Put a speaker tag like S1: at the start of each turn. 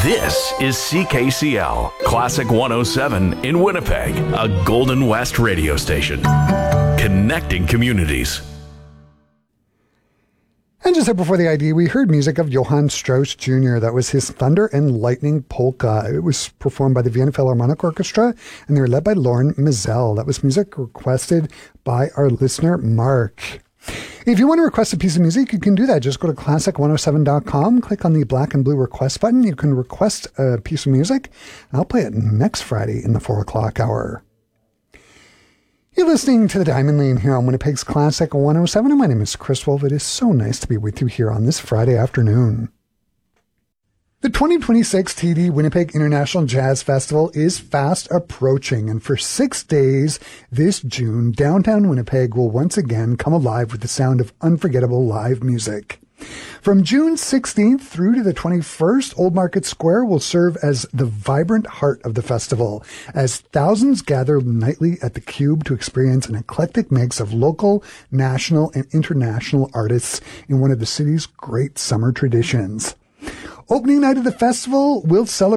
S1: This is CKCL, Classic 107 in Winnipeg, a Golden West radio station. Connecting communities.
S2: And just before the ID, we heard music of Johann Strauss Jr. That was his Thunder and Lightning Polka. It was performed by the Vienna Philharmonic Orchestra, and they were led by Lauren Mizell. That was music requested by our listener, Mark. If you want to request a piece of music, you can do that. Just go to classic107.com, click on the black and blue request button. You can request a piece of music, and I'll play it next Friday in the 4 o'clock hour. You're listening to The Diamond Lane here on Winnipeg's Classic 107, and my name is Chris Wolf. It is so nice to be with you here on this Friday afternoon. The 2026 TD Winnipeg International Jazz Festival is fast approaching, and for 6 days this June, downtown Winnipeg will once again come alive with the sound of unforgettable live music. From June 16th through to the 21st, Old Market Square will serve as the vibrant heart of the festival, as thousands gather nightly at the Cube to experience an eclectic mix of local, national, and international artists in one of the city's great summer traditions. Opening night of the festival will celebrate